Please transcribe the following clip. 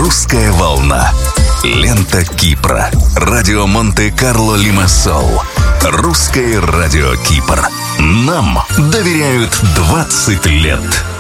Русская волна. Лента Кипра. Радио Монте-Карло Лимассол. Русское радио Кипр. Нам доверяют 20 лет.